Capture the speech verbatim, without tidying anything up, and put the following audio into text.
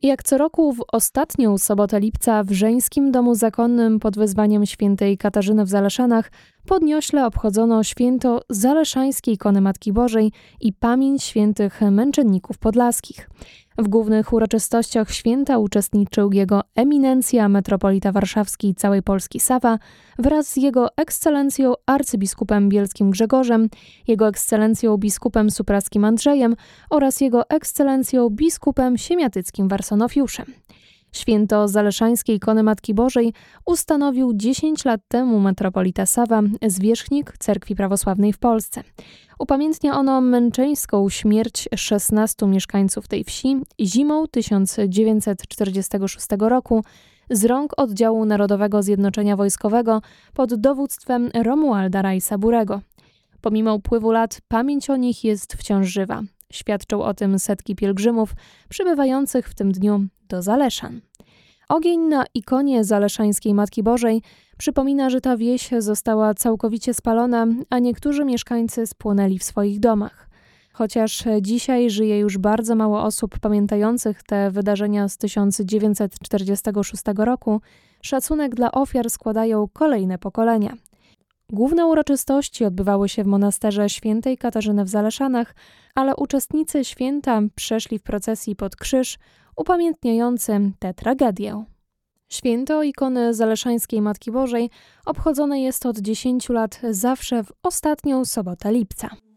Jak co roku w ostatnią sobotę lipca w Żeńskim Domu Zakonnym pod wezwaniem świętej Katarzyny w Zaleszanach podniośle obchodzono święto Zaleszańskiej Ikony Matki Bożej i pamięć świętych męczenników podlaskich. W głównych uroczystościach święta uczestniczył jego eminencja metropolita warszawski i całej Polski Sawa wraz z jego ekscelencją arcybiskupem bielskim Grzegorzem, jego ekscelencją biskupem supraskim Andrzejem oraz jego ekscelencją biskupem siemiatyckim Warsonofiuszem. Święto Zaleszańskiej Ikony Matki Bożej ustanowił dziesięć lat temu metropolita Sawa, zwierzchnik Cerkwi Prawosławnej w Polsce. Upamiętnia ono męczeńską śmierć szesnastu mieszkańców tej wsi zimą tysiąc dziewięćset czterdziestego szóstego roku z rąk Oddziału Narodowego Zjednoczenia Wojskowego pod dowództwem Romualda Rajsa-Burego. Pomimo upływu lat pamięć o nich jest wciąż żywa. Świadczą o tym setki pielgrzymów przybywających w tym dniu do Zaleszan. Ogień na ikonie Zaleszańskiej Matki Bożej przypomina, że ta wieś została całkowicie spalona, a niektórzy mieszkańcy spłonęli w swoich domach. Chociaż dzisiaj żyje już bardzo mało osób pamiętających te wydarzenia z tysiąc dziewięćset czterdziestego szóstego roku, szacunek dla ofiar składają kolejne pokolenia. Główne uroczystości odbywały się w monasterze świętej Katarzyny w Zaleszanach, ale uczestnicy święta przeszli w procesji pod krzyż upamiętniający tę tragedię. Święto ikony Zaleszańskiej Matki Bożej obchodzone jest od dziesięciu lat zawsze w ostatnią sobotę lipca.